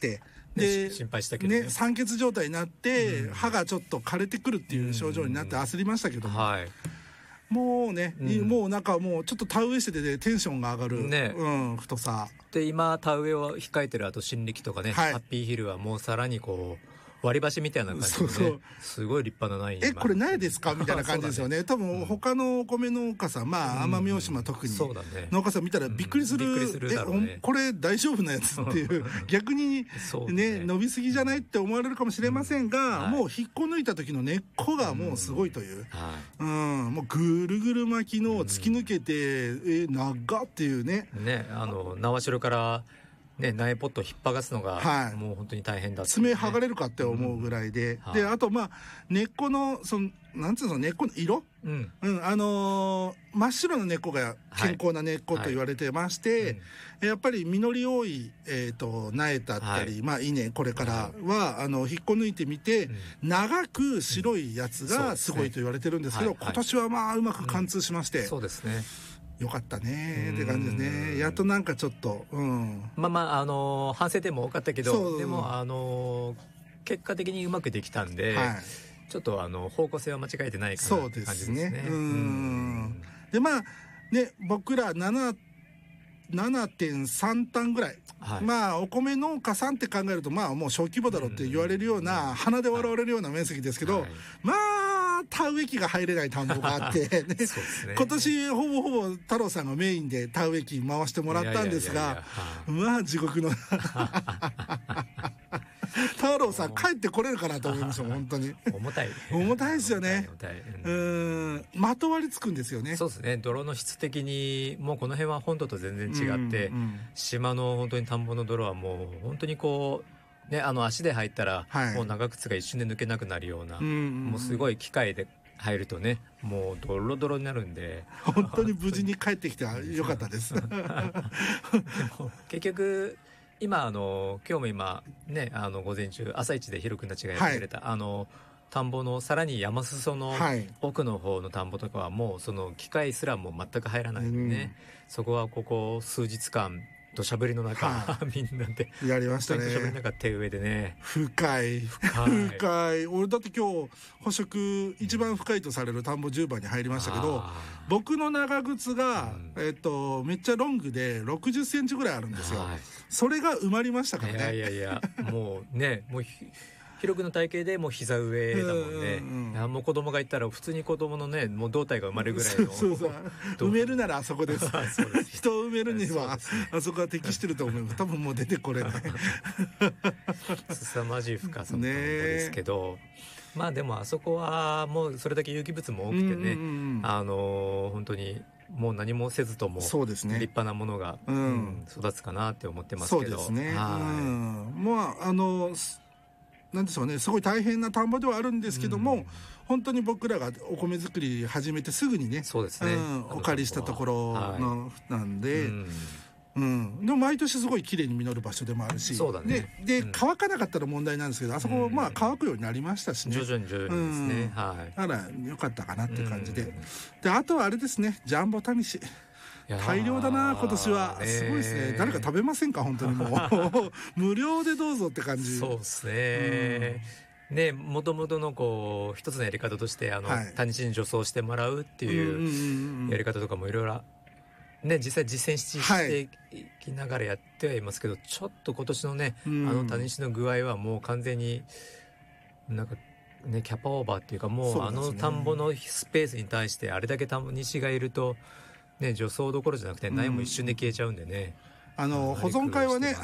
してで、 心配したけどね酸欠状態になって、歯がちょっと枯れてくるっていう症状になって焦りましたけども、 はい、 もうね、もうなんかもうちょっと田植えしてて、テンションが上がる、 ね、 太さで今田植えを控えてるあと新力とかね、ハッピーヒルはもうさらにこう割り箸みたいな感じでね、すごい立派な苗にこれ苗ですかみたいな感じですよね。多分他のお米農家さん、奄美大島特に農家さん見たらびっくりする、 だろうね、 これ大丈夫なやつっていう逆にね伸びすぎじゃないって思われるかもしれませんが、もう引っこ抜いた時の根っこがもうすごいという、もうぐるぐる巻きの突き抜けて長っていうね、 縄代からね、苗ポットを引っ張がすのが、もう本当に大変だって、 爪剥がれるかって思うぐらいで、で、あと根っこの、なんつうの、根っこの色、真っ白な根っこが健康な根っこと言われてまして、やっぱり実り多い、苗だったり、稲、これからは、引っこ抜いてみて、長く白いやつがすごいと言われてるんですけど、今年はうまく貫通しまして、 そうですね。 よかったねって感じですね。やっとなんかちょっと、 反省点も多かったけど、でも結果的にうまくできたんで、ちょっと方向性は間違えてないかなって感じですね。 で僕ら7.3 単ぐらい、お米農家さんって考えるともう小規模だろうって言われるような、鼻で笑われるような面積ですけど、田植え機が入れない田んぼがあって、今年ほぼほぼ太郎さんがメインで田植え機回してもらったんですが、地獄の太郎さん帰ってこれるかなと思いました本当に。重たいですよね。まとわりつくんですよね。 そうですね。泥の質的にもうこの辺は本土と全然違って、島の本当に田んぼの泥はもう本当にこうね、足で入ったら、もう長靴が一瞬で抜けなくなるような、もうすごい機械で入るとね、もうドロドロになるんで、 本当に無事に帰ってきてよかったですでも結局今今日も今ね、午前中朝一でヒロ君たちがやってくれた、田んぼのさらに山裾の奥の方の田んぼとかはもうその機械すらも全く入らないんでね、そこはここ数日間土砂降りの中、みんなでやりましたね。 土砂降りの中手植えでね。 深い。俺だって今日捕食一番深いとされる田んぼ10番に入りましたけど、僕の長靴が、めっちゃロングで60センチぐらいあるんですよ。それが埋まりましたからね。 いやもうね、もうヒロ君の体型でもう膝上だもんね。もう子供がいたら普通に子供のね、もう胴体が埋まるぐらいの。 埋めるならあそこです。人を埋めるにはあそこは適してると思います。多分もう出てこれない。 凄まじい深さの田んぼですけど、でもあそこはもうそれだけ有機物も多くてね、本当にもう何もせずとも立派なものが育つかなって思ってますけど。 そうですね。なんでしょうね、すごい大変な田んぼではあるんですけども、本当に僕らがお米作り始めてすぐにね、お借りしたところなんで、でも毎年すごい綺麗に実る場所でもあるし、で乾かなかったら問題なんですけど、あそこ乾くようになりましたしね、 徐々にですね。 だから良かったかなっていう感じで、あとはあれですね、ジャンボタニシ大量だな今年は。すごいですね。誰か食べませんか本当にもう無料でどうぞって感じ。 そうですね。ね、もともとのこう一つのやり方としてタニシに除草してもらうっていうやり方とかもいろいろね、実際実践していきながらやってはいますけど、ちょっと今年のね、タニシの具合はもう完全になんかね、キャパオーバーっていうか、もう田んぼのスペースに対してあれだけタニシがいるとね、除草どころじゃなくて苗も一瞬で消えちゃうんでね。 保存会はね、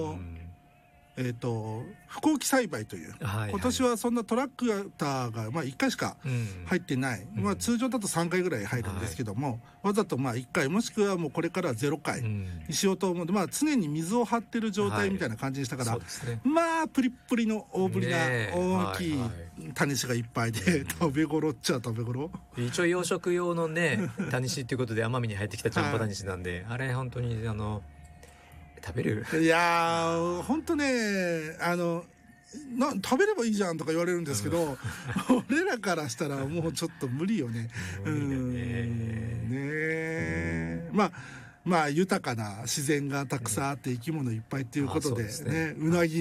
不耕起栽培という、今年はそんなトラクターが1回しか入ってない、通常だと3回ぐらい入るんですけども、わざと1回もしくはもうこれからは0回にしようと思うので、常に水を張ってる状態みたいな感じにしたから、プリップリの大ぶりな大きいタニシがいっぱいで、食べ頃っちゃ食べ頃。 一応養殖用のねタニシっていうことで奄美に入ってきたジャンボタニシなんで、あれ本当に食べる？ いやー、ほんとね、食べればいいじゃんとか言われるんですけど、俺らからしたらもうちょっと無理よね。豊かな自然がたくさんあって生き物いっぱいっていうことでね、うなぎ